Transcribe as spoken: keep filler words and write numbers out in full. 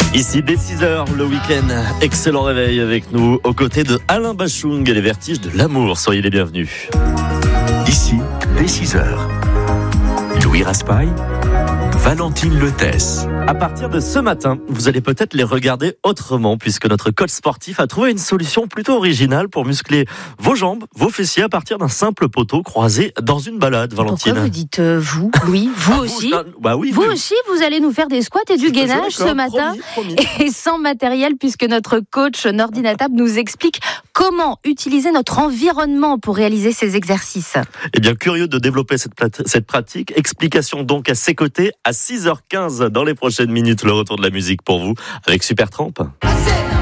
Ici, dès six heures, le week-end, excellent réveil avec nous, aux côtés de Alain Bachung et les vertiges de l'amour. Soyez les bienvenus. Ici, dès six heures, Louis Raspail, Valentine Letesse. À partir de ce matin, vous allez peut-être les regarder autrement, puisque notre coach sportif a trouvé une solution plutôt originale pour muscler vos jambes, vos fessiers à partir d'un simple poteau croisé dans une balade, Valentine. Pourquoi vous dites euh, vous, Louis, vous Ah, aussi vous, bah oui, Vous oui. aussi, vous allez nous faire des squats et du gainage ce matin, promis, promis. et sans matériel, puisque notre coach Nordine Table nous explique comment utiliser notre environnement pour réaliser ces exercices. Eh bien, curieux de développer cette, plat- cette pratique, explication donc à ses côtés à six heures quinze dans les prochaines minutes, le retour de la musique pour vous avec Supertramp.